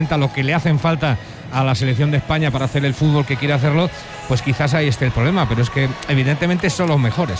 lo que le hacen falta a la selección de España para hacer el fútbol que quiere hacerlo, pues quizás ahí esté el problema, pero es que evidentemente son los mejores.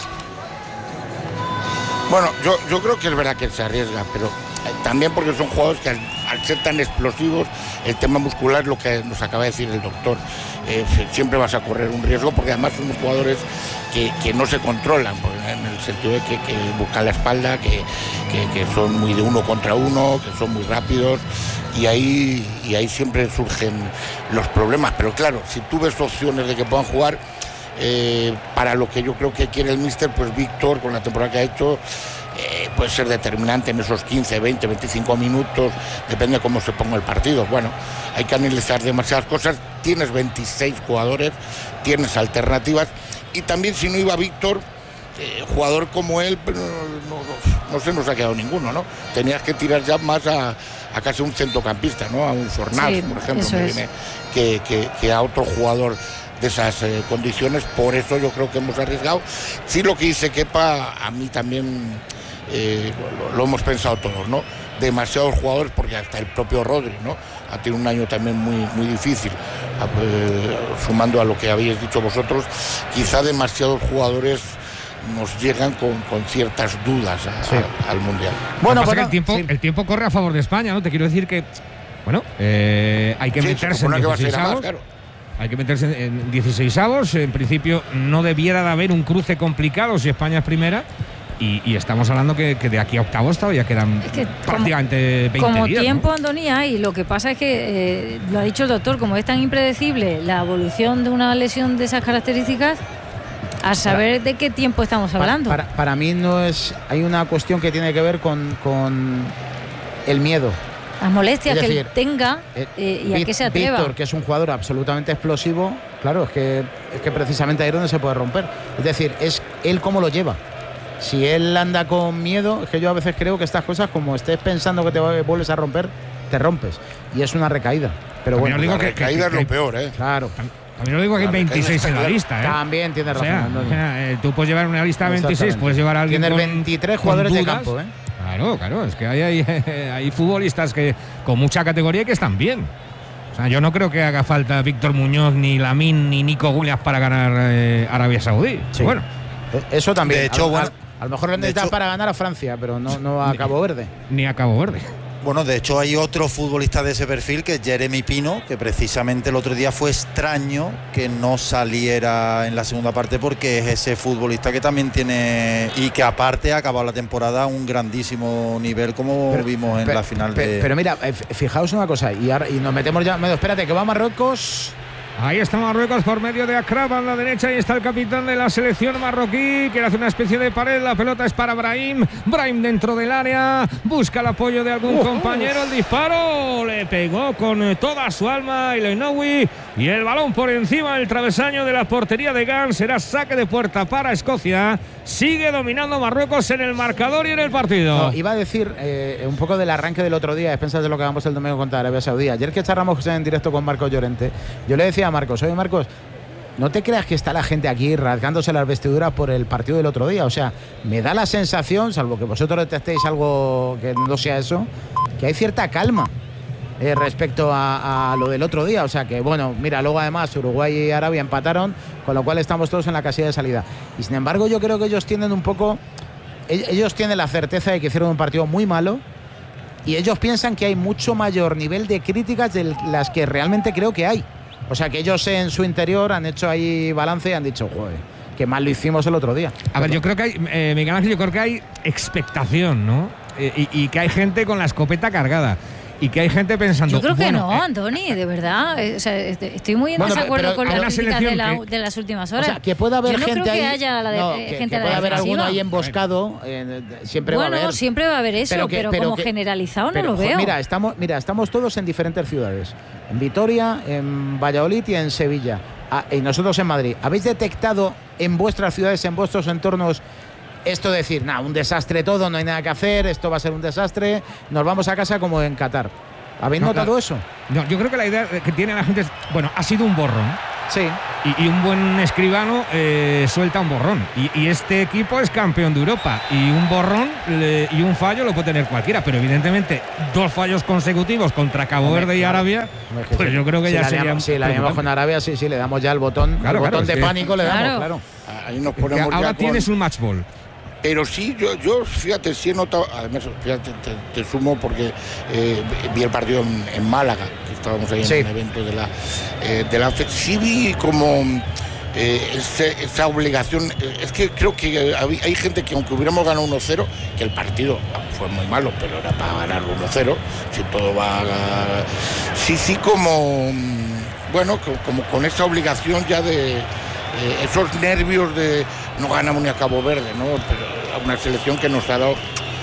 Bueno, yo creo que es verdad que se arriesga, pero también porque son jugadores que al ser tan explosivos, el tema muscular, lo que nos acaba de decir el doctor, siempre vas a correr un riesgo, porque además son jugadores que no se controlan, en el sentido de que buscan la espalda, que son muy de uno contra uno, que son muy rápidos, y ahí siempre surgen los problemas. Pero claro, si tú ves opciones de que puedan jugar, para lo que yo creo que quiere el míster, pues Víctor, con la temporada que ha hecho, puede ser determinante en esos 15, 20, 25 minutos, depende de cómo se ponga el partido. Bueno, hay que analizar demasiadas cosas, tienes 26 jugadores, tienes alternativas, y también si no iba Víctor, jugador como él, pero no se nos ha quedado ninguno, ¿no? Tenías que tirar ya más a casi un centrocampista, ¿no? A un Fornals, sí, por ejemplo, que a otro jugador de esas condiciones. Por eso yo creo que hemos arriesgado. Sí, lo que dice Kepa, a mí también lo hemos pensado todos, ¿no? Demasiados jugadores, porque hasta el propio Rodri, ¿no? Ha tenido un año también muy difícil, sumando a lo que habéis dicho vosotros, quizá demasiados jugadores nos llegan con ciertas dudas al Mundial. Bueno, pues el tiempo corre a favor de España, ¿no? Te quiero decir que, bueno, hay que meterse en 16avos. Claro. Hay que meterse en 16avos. En principio no debiera de haber un cruce complicado si España es primera. Y estamos hablando que de aquí a octavos todavía quedan prácticamente 20 como días. Tiempo, ¿no? Antonia, y lo que pasa es que, lo ha dicho el doctor, como es tan impredecible la evolución de una lesión de esas características, a saber de qué tiempo estamos hablando. Para mí no es... Hay una cuestión que tiene que ver con el miedo. Las molestias que él tenga y a qué se atreva. Víctor, que es un jugador absolutamente explosivo, claro, es que precisamente ahí es donde se puede romper. Es decir, es él cómo lo lleva. Si él anda con miedo, es que yo a veces creo que estas cosas, como estés pensando que te vuelves a romper, te rompes. Y es una recaída. Pero bueno, la recaída es lo peor, ¿eh? Claro. También lo digo que hay 26 en la lista, ¿eh? También tienes razón. Tú puedes llevar una lista de 26, puedes llevar a alguien. Tienes 23 jugadores de campo, ¿eh? Claro, es que hay futbolistas que con mucha categoría que están bien. O sea, yo no creo que haga falta Víctor Muñoz, ni Lamine, ni Nico Williams para ganar Arabia Saudí. Sí. Bueno, eso también. De hecho, a lo mejor lo necesitan para ganar a Francia, pero no a Cabo Verde. Ni a Cabo Verde. Bueno, de hecho hay otro futbolista de ese perfil, que es Jeremy Pino, que precisamente el otro día fue extraño que no saliera en la segunda parte, porque es ese futbolista que también tiene, y que aparte ha acabado la temporada a un grandísimo nivel, como vimos en la final Pero mira, fijaos una cosa, y nos metemos ya... Espérate, que va Marruecos... Ahí está Marruecos por medio de Akrab a la derecha. Ahí está el capitán de la selección marroquí, que hace una especie de pared. La pelota es para Brahim. Brahim dentro del área. Busca el apoyo de algún compañero. El disparo le pegó con toda su alma El Ainaoui. Y el balón por encima del travesaño de la portería de Gans. Será saque de puerta para Escocia. Sigue dominando Marruecos en el marcador y en el partido. No, iba a decir un poco del arranque del otro día, a expensas de lo que hagamos el domingo contra Arabia Saudí. Ayer que charlamos en directo con Marcos Llorente, yo le decía a Marcos, oye Marcos, no te creas que está la gente aquí rasgándose las vestiduras por el partido del otro día. O sea, me da la sensación, salvo que vosotros detestéis algo que no sea eso, que hay cierta calma respecto a lo del otro día. O sea que, bueno, mira, luego además Uruguay y Arabia empataron, con lo cual estamos todos en la casilla de salida. Y sin embargo yo creo que ellos tienen un poco... Ellos tienen la certeza de que hicieron un partido muy malo, y ellos piensan que hay mucho mayor nivel de críticas de las que realmente creo que hay. O sea que ellos en su interior han hecho ahí balance y han dicho, joder, qué mal lo hicimos el otro día. A ver, yo creo que hay, Miguel Ángel, yo creo que hay expectación, ¿no? Y que hay gente con la escopeta cargada. Y que hay gente pensando... Yo creo que no, Antoni, de verdad. O sea, estoy muy en desacuerdo con las críticas de las últimas horas. O sea, que pueda haber gente ahí... Yo no creo que haya gente que pueda haber alguno ahí emboscado, siempre va a haber. Bueno, siempre va a haber eso, pero como generalizado no lo veo. Mira, estamos todos en diferentes ciudades. En Vitoria, en Valladolid y en Sevilla. Y nosotros en Madrid. ¿Habéis detectado en vuestras ciudades, en vuestros entornos, esto de decir, un desastre todo, no hay nada que hacer, esto va a ser un desastre, nos vamos a casa como en Qatar? ¿Habéis notado eso? No, yo creo que la idea que tiene la gente es, bueno, ha sido un borrón. Sí. y un buen escribano suelta un borrón. Y este equipo es campeón de Europa. Y un borrón y un fallo lo puede tener cualquiera. Pero evidentemente 2 fallos consecutivos contra Cabo Verde y Arabia, pues yo creo que ya sería... Si la llevamos con Arabia, sí, le damos ya el botón, de pánico, le damos, claro. Ahí nos ponemos ahora ya tienes un match ball. Pero sí, yo fíjate, sí he notado, además, fíjate, te sumo porque vi el partido en Málaga, que estábamos ahí en un evento de la FED. Sí vi como esa obligación. Es que creo que hay gente que, aunque hubiéramos ganado 1-0, que el partido fue muy malo, pero era para ganar 1-0, si todo va sí, como, bueno, como con esa obligación ya de esos nervios de no ganamos ni a Cabo Verde, ¿no? Pero una selección que nos ha dado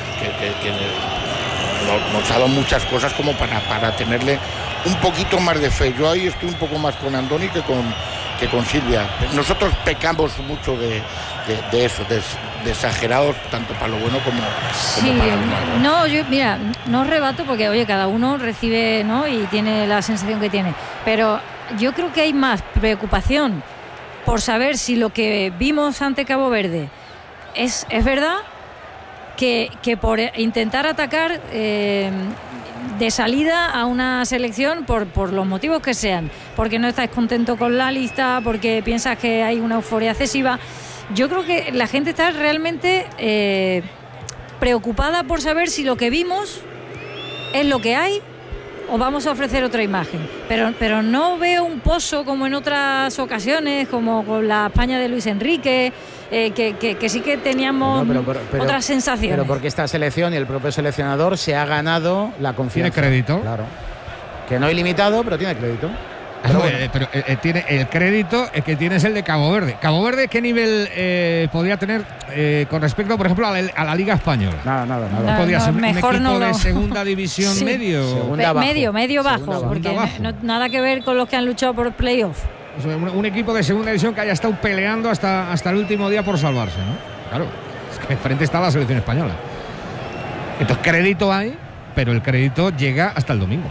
nos ha dado muchas cosas como para tenerle un poquito más de fe. Yo ahí estoy un poco más con Andoni que con Silvia. Nosotros pecamos mucho de eso, de exagerados, tanto para lo bueno como para lo malo. No, yo, mira, no rebato porque, oye, cada uno recibe, ¿no? Y tiene la sensación que tiene. Pero yo creo que hay más preocupación por saber si lo que vimos ante Cabo Verde es verdad, que por intentar atacar de salida a una selección por los motivos que sean, porque no estás contento con la lista, porque piensas que hay una euforia excesiva. Yo creo que la gente está realmente preocupada por saber si lo que vimos es lo que hay o vamos a ofrecer otra imagen, pero no veo un pozo como en otras ocasiones, como con la España de Luis Enrique, que sí que teníamos otras sensaciones. Pero porque esta selección y el propio seleccionador se ha ganado la confianza. Tiene crédito. Claro. Que no ilimitado, pero tiene crédito. Pero tiene el crédito que tiene es el de Cabo Verde. ¿Cabo Verde qué nivel podría tener con respecto, por ejemplo, a la Liga Española? Nada. No podría ser un equipo de segunda división sí. medio bajo, porque nada que ver con los que han luchado por playoff. Un equipo de segunda división que haya estado peleando hasta el último día por salvarse, ¿no? Claro, es que enfrente está la selección española. Entonces crédito hay, pero el crédito llega hasta el domingo.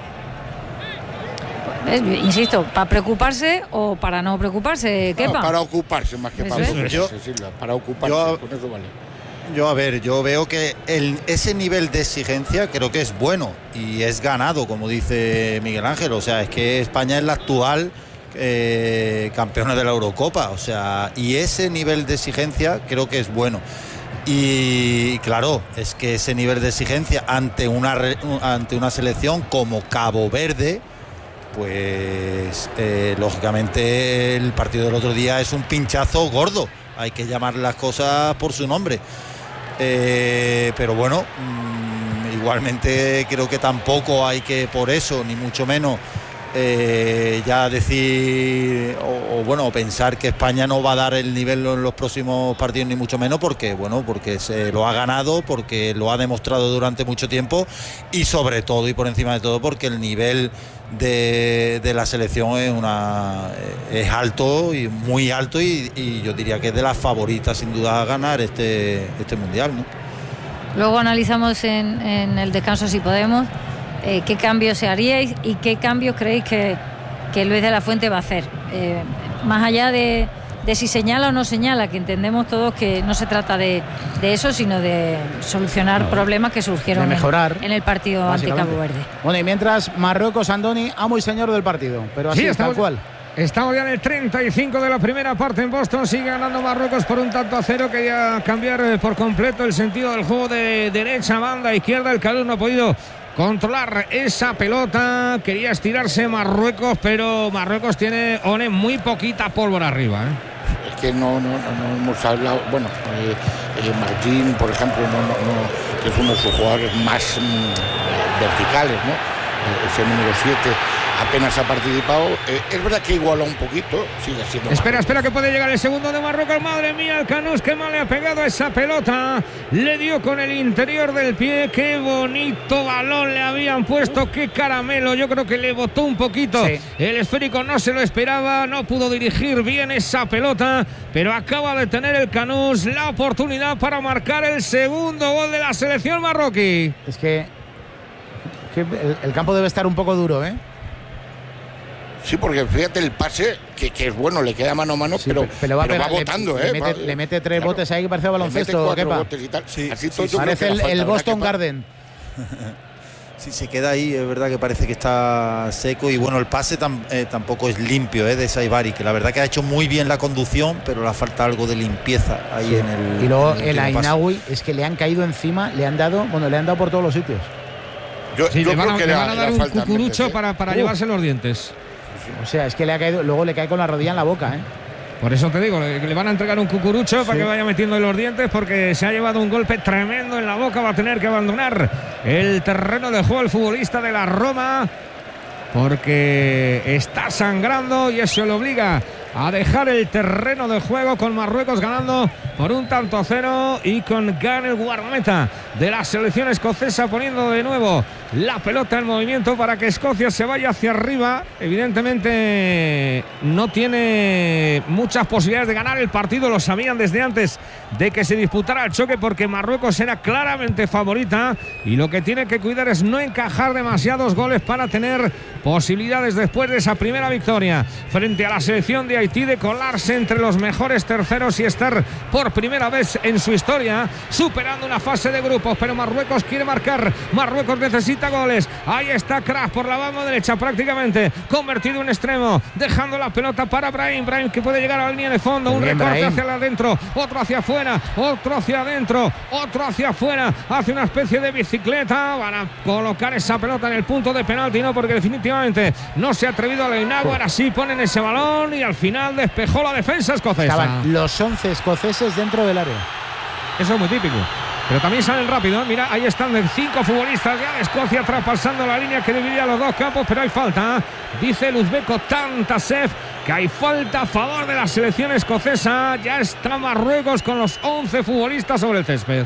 Insisto, ¿para preocuparse o para no preocuparse? No, para ocuparse más que para preocuparse, Silvia. Para ocuparse, con eso vale. Yo veo que ese nivel de exigencia creo que es bueno y es ganado, como dice Miguel Ángel. O sea, es que España es la actual campeona de la Eurocopa. O sea, y ese nivel de exigencia creo que es bueno. Y claro, es que ese nivel de exigencia ante una selección como Cabo Verde, pues lógicamente el partido del otro día es un pinchazo gordo, hay que llamar las cosas por su nombre, pero bueno, igualmente creo que tampoco hay que por eso, ni mucho menos ya decir o pensar que España no va a dar el nivel en los próximos partidos, ni mucho menos, porque se lo ha ganado, porque lo ha demostrado durante mucho tiempo y sobre todo y por encima de todo porque el nivel de la selección es alto y muy alto y yo diría que es de las favoritas sin duda a ganar este mundial, ¿no? Luego analizamos en el descanso, si podemos, qué cambios se haríais y qué cambios creéis que Luis de la Fuente va a hacer, más allá de si señala o no señala, que entendemos todos que no se trata de eso, sino de solucionar problemas que surgieron de mejorar, en el partido ante Cabo Verde. Bueno, y mientras Marruecos, Andoni, amo y señor del partido, pero así es tal cual. Estamos ya en el 35 de la primera parte en Boston. Sigue ganando Marruecos por 1-0. Quería cambiar por completo el sentido del juego de derecha, banda, izquierda. El Calus no ha podido controlar esa pelota. Quería estirarse Marruecos, pero Marruecos tiene, One, muy poquita pólvora arriba, Es que no hemos hablado. Bueno, Martín, por ejemplo, que es uno de sus jugadores más verticales, ¿no? Ese número 7 apenas ha participado. Es verdad que iguala un poquito, sigue siendo. Espera, que puede llegar el segundo de Marruecos. Madre mía, el Canús, qué mal le ha pegado esa pelota. Le dio con el interior del pie. Qué bonito balón le habían puesto. Qué caramelo. Yo creo que le botó un poquito. Sí. El esférico no se lo esperaba. No pudo dirigir bien esa pelota. Pero acaba de tener el Canús la oportunidad para marcar el segundo gol de la selección marroquí. Es que el campo debe estar un poco duro, ¿eh? Sí, porque fíjate el pase, que es bueno, le queda mano a mano, Sí, pero va botando, le mete 3 botes ahí que parece baloncesto. Le mete 4 botes y tal. Sí, Así sí, todo sí. yo creo Parece que la falta, el ¿verdad, Boston Kepa? Garden. Sí, se queda ahí, es verdad que parece que está seco y bueno, el pase tampoco es limpio de Saibari, que la verdad que ha hecho muy bien la conducción, pero le falta algo de limpieza ahí en el. Y luego en el último pase. Ainawi es que le han caído encima, le han dado por todos los sitios. Yo Sí, le van creo que a era dar un falta, cucurucho Méndez, ¿eh? para llevarse los dientes. O sea, es que le ha caído, luego le cae con la rodilla en la boca, ¿eh? Por eso te digo, le van a entregar un cucurucho para que vaya metiendo los dientes, porque se ha llevado un golpe tremendo en la boca. Va a tener que abandonar el terreno de juego el futbolista de la Roma, porque está sangrando y eso le obliga a dejar el terreno de juego, con Marruecos ganando por 1-0 y con Gan, el guardameta de la selección escocesa, poniendo de nuevo la pelota en movimiento para que Escocia se vaya hacia arriba. Evidentemente no tiene muchas posibilidades de ganar el partido, lo sabían desde antes de que se disputara el choque, porque Marruecos era claramente favorita y lo que tiene que cuidar es no encajar demasiados goles para tener posibilidades después de esa primera victoria frente a la selección de Haití, de colarse entre los mejores terceros y estar por primera vez en su historia superando una fase de grupos. Pero Marruecos quiere marcar, Marruecos necesita goles. Ahí está Kraf por la banda derecha, prácticamente convertido en extremo, dejando la pelota para Brahim, que puede llegar a la línea de fondo. Un recorte hacia adentro, otro hacia afuera, otro hacia adentro, otro hacia afuera, hace una especie de bicicleta. Van a colocar esa pelota en el punto de penalti, no, porque definitivamente no se ha atrevido a Leinago. Ahora sí ponen ese balón y al final despejó la defensa escocesa. Estaban los 11 escoceses dentro del área. Eso es muy típico. Pero también salen rápido, mira, ahí están 5 futbolistas ya de Escocia traspasando la línea que dividía los dos campos, pero hay falta. Dice el uzbeco Tantasev que hay falta a favor de la selección escocesa. Ya está Marruecos con los 11 futbolistas sobre el césped.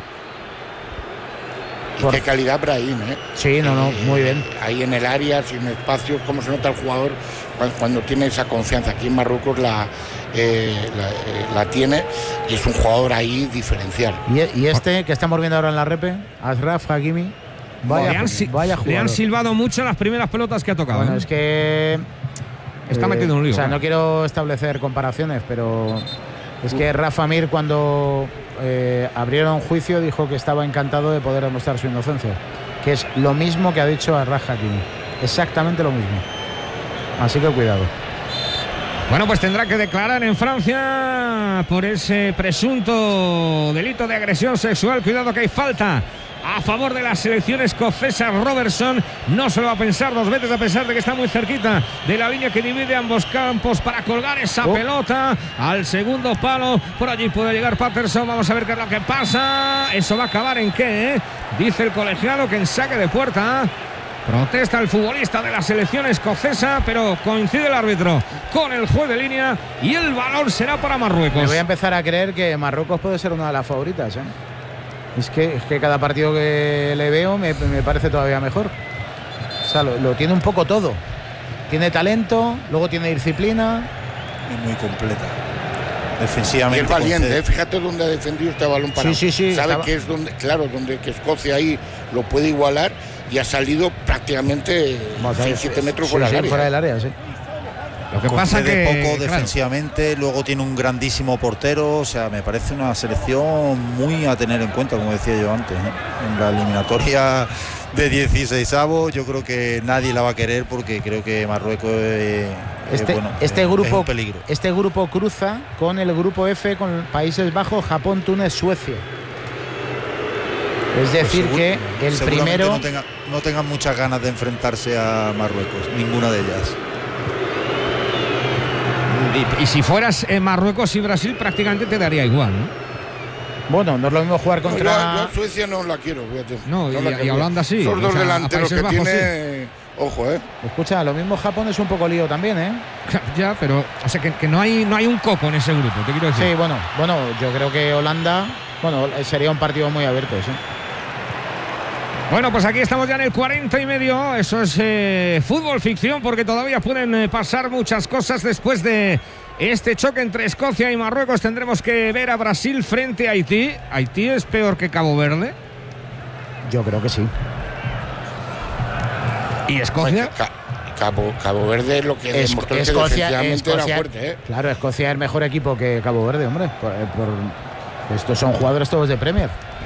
Y qué calidad Brahim, ¿eh? Sí, muy bien. Ahí en el área, sin espacio, cómo se nota el jugador cuando tiene esa confianza. Aquí en Marruecos la tiene y es un jugador ahí diferencial. Y este que estamos viendo ahora en la repe, Ashraf Hakimi, vaya jugador. Le han silbado mucho las primeras pelotas que ha tocado. Bueno, es que está metido en un lío. O sea, no quiero establecer comparaciones, pero es que Rafa Mir, cuando abrieron juicio, dijo que estaba encantado de poder demostrar su inocencia, que es lo mismo que ha dicho Ashraf Hakimi, exactamente lo mismo. Así que cuidado. Bueno, pues tendrá que declarar en Francia por ese presunto delito de agresión sexual. Cuidado que hay falta a favor de la selección escocesa. Robertson no se lo va a pensar dos veces, a pesar de que está muy cerquita de la línea que divide ambos campos, para colgar esa pelota al segundo palo. Por allí puede llegar Patterson. Vamos a ver qué es lo que pasa. Eso va a acabar en qué, dice el colegiado que en saque de puerta. Protesta el futbolista de la selección escocesa, pero coincide el árbitro con el juez de línea y el balón será para Marruecos. Me voy a empezar a creer que Marruecos puede ser una de las favoritas, Es que cada partido que le veo me parece todavía mejor. O sea, lo tiene un poco todo. Tiene talento, luego tiene disciplina. Es muy completa. Defensivamente. Y es valiente, fíjate dónde ha defendido este balón para. Sí. Sabe que es donde, claro, donde que Escocia ahí lo puede igualar y ha salido prácticamente 7 metros fuera del área. Fuera del área, sí. Lo que pasa es que poco defensivamente, luego tiene un grandísimo portero, o sea, me parece una selección muy a tener en cuenta, como decía yo antes, en la eliminatoria de 16avos. Yo creo que nadie la va a querer, porque creo que Marruecos este grupo es un peligro. Este grupo cruza con el grupo F, con Países Bajos, Japón, Túnez, Suecia. Es decir, que el primero no tengan muchas ganas de enfrentarse a Marruecos, ninguna de ellas. Y si fueras Marruecos y Brasil, prácticamente te daría igual, ¿no? Bueno, no es lo mismo jugar contra. Yo Suecia no la quiero, fíjate. No, y Holanda sí. Esos dos delanteros que Bajos, tiene. Sí. Ojo, Escucha, lo mismo Japón es un poco lío también, Ya, pero o sea que no hay un coco en ese grupo, te quiero decir. Sí, bueno, yo creo que Holanda, sería un partido muy abierto, sí. Bueno, pues aquí estamos ya en el 40 y medio. Eso es fútbol ficción, porque todavía pueden pasar muchas cosas después de este choque entre Escocia y Marruecos. Tendremos que ver a Brasil frente a Haití. ¿Haití es peor que Cabo Verde? Yo creo que sí. ¿Y Escocia? Cabo Verde lo que demostró es que defensivamente era fuerte, ¿eh? Claro, Escocia es el mejor equipo que Cabo Verde, hombre. Estos son jugadores todos de Premier.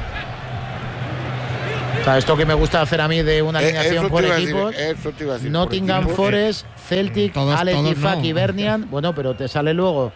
O sea, esto que me gusta hacer a mí de una alineación por equipos. Nottingham Forest, Celtic, Ale Tifak, Hibernian. Bueno, pero te sale luego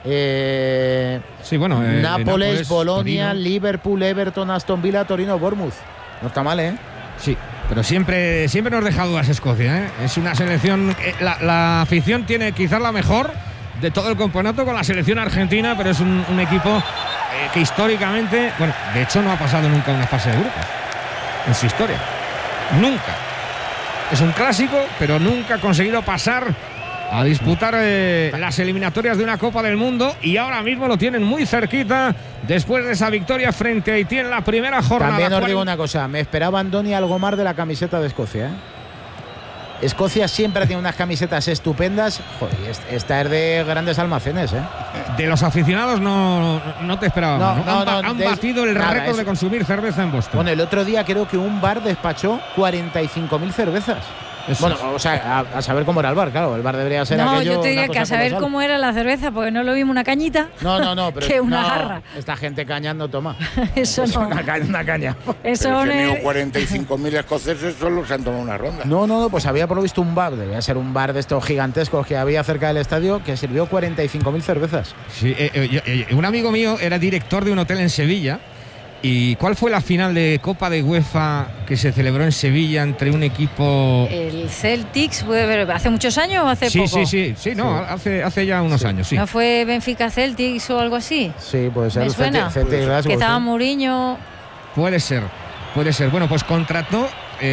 Nápoles, Bolonia, Torino, Liverpool, Everton, Aston Villa, Torino, Bournemouth. No está mal, ¿eh? Sí, pero siempre nos deja dudas Escocia, ¿eh? Es una selección, la afición tiene quizás la mejor de todo el campeonato con la selección argentina, pero es un equipo que históricamente, bueno, de hecho no ha pasado nunca una fase de grupos en su historia. Nunca. Es un clásico, pero nunca ha conseguido pasar a disputar las eliminatorias de una Copa del Mundo, y ahora mismo lo tienen muy cerquita después de esa victoria frente a Haití en la primera jornada. También os digo una cosa, me esperaba Andoni algo más de la camiseta de Escocia, ¿eh? Escocia siempre tiene unas camisetas estupendas. Joder, esta es de grandes almacenes, ¿eh? De los aficionados no te esperaba. Han batido el récord de consumir cerveza en Boston. Bueno, el otro día creo que un bar despachó 45.000 cervezas. Bueno, o sea, a saber cómo era el bar, claro. El bar debería ser aquello. No, yo te diría que a saber cómo era la cerveza, porque no lo vimos una cañita. No, pero que una jarra. Esta gente cañando toma. Eso no. Una caña. Eso no. 45.000 escoceses solo se han tomado una ronda. No, pues había por lo visto un bar, debía ser un bar de estos gigantescos que había cerca del estadio, que sirvió 45.000 cervezas. Sí, un amigo mío era director de un hotel en Sevilla. ¿Y cuál fue la final de Copa de UEFA que se celebró en Sevilla entre un equipo? El Celtics, ¿hace muchos años o hace poco? Sí, hace ya unos años, sí. ¿No fue Benfica Celtics o algo así? Sí, puede ser. ¿Me suena? Que estaba Mourinho. Puede ser. Bueno, pues contrató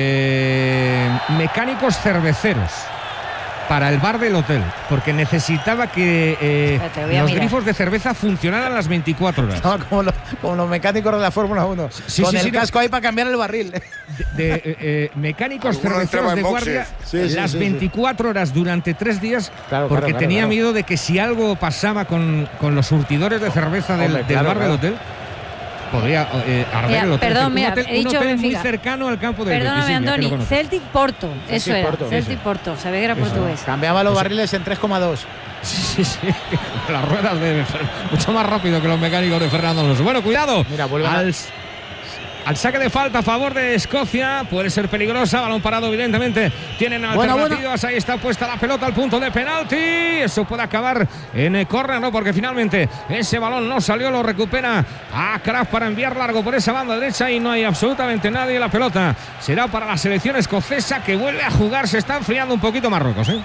mecánicos cerveceros para el bar del hotel, porque necesitaba que los grifos de cerveza funcionaran las 24 horas. No, como los mecánicos de la Fórmula 1. Con el casco ahí para cambiar el barril. Mecánicos cerveceros de guardia las 24 horas durante 3 días, porque tenía miedo de que si algo pasaba con los surtidores de cerveza del bar del hotel, podría arder el hotel. Perdón, un hotel muy cercano al campo de Perdóname, Andoni, Celtic Porto. Eso era, Celtic Porto. Sabía que era portugués. Cambiaba los barriles en 3,2. Sí. Las ruedas mucho más rápido que los mecánicos de Fernando Alonso. Bueno, cuidado. Mira, al saque de falta a favor de Escocia. Puede ser peligrosa. Balón parado, evidentemente. Tienen alternativas. Ahí está puesta la pelota al punto de penalti. Eso puede acabar en córner, ¿no? Porque finalmente ese balón no salió. Lo recupera a Kraft para enviar largo por esa banda derecha y no hay absolutamente nadie. La pelota será para la selección escocesa, que vuelve a jugar. Se está enfriando un poquito Marruecos, ¿eh?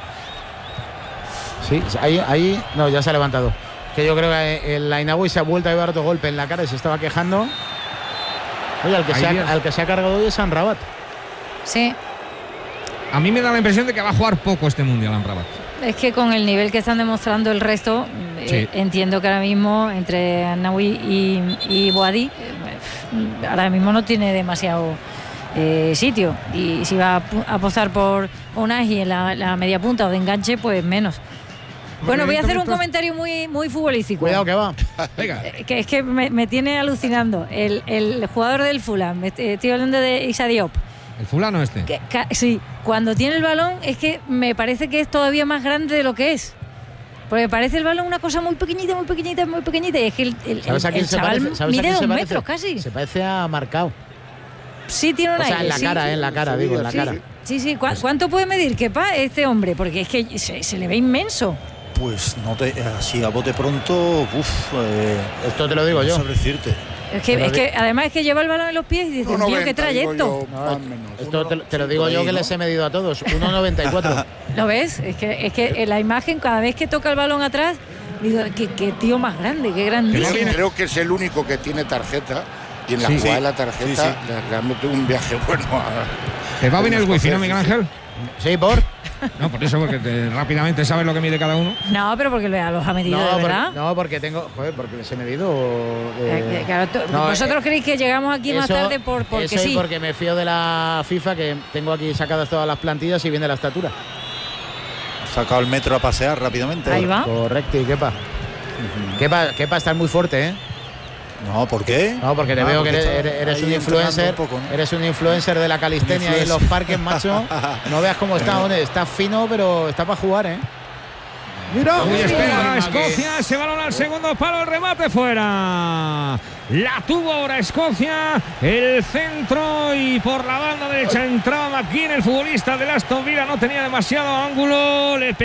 Sí, ahí no, ya se ha levantado. Que yo creo que el Ainaoui se ha vuelto a llevar otro golpe en la cara y se estaba quejando. Oye, al que se ha cargado hoy es Amrabat. Sí. A mí me da la impresión de que va a jugar poco este Mundial Amrabat. Es que con el nivel que están demostrando el resto, entiendo que ahora mismo entre Ainaoui y Boadi, ahora mismo no tiene demasiado sitio. Y si va a apostar por Unai en la media punta o de enganche, pues menos. Bueno, voy a hacer un comentario muy futbolístico. Cuidado que va. Venga. Que es que me tiene alucinando. El jugador del Fulham, estoy hablando de Issa Diop. El fulano este. Sí, cuando tiene el balón es que me parece que es todavía más grande de lo que es. Porque parece el balón una cosa muy pequeñita. Y es que el chaval mide 2 metros casi. Se parece a Marcao. Sí, tiene una en la cara, en la cara, digo, en la cara. Sí. ¿Cuánto puede medir este hombre? Porque es que se le ve inmenso. Pues así a bote pronto, esto te lo digo yo. No sé decirte. Es que además es que lleva el balón en los pies y dices, tío, qué trayecto. Esto te lo digo yo, que les he medido a todos. 1,94. ¿Lo ves? Es que en la imagen, cada vez que toca el balón atrás, digo, qué tío más grande, qué grandísimo. Creo que es el único que tiene tarjeta. Y en la jugada de la tarjeta le han metido un viaje bueno a... ¿Te va bien el wifi, no, Miguel Ángel? Sí, ¿por? No, por eso, porque rápidamente sabes lo que mide cada uno. No, pero porque los ha medido, de verdad. Porque tengo... Joder, porque les he medido... Claro, ¿vosotros creéis que llegamos aquí más tarde porque eso sí? Porque me fío de la FIFA, que tengo aquí sacadas todas las plantillas y viene la estatura. Sacado el metro a pasear rápidamente. Ahí va. Correcto, y Kepa. Kepa está muy fuerte, ¿eh? No, ¿por qué? No, porque te veo que eres un influencer. Un poco, ¿no? Eres un influencer de la calistenia ahí en los parques, macho. No veas cómo está, hombre. Está fino, pero está para jugar, ¿eh? Mira, espera Escocia, ese balón al segundo palo, el remate fuera. La tuvo ahora Escocia, el centro y por la banda derecha entraba McKean, el futbolista del Aston Villa, no tenía demasiado ángulo, le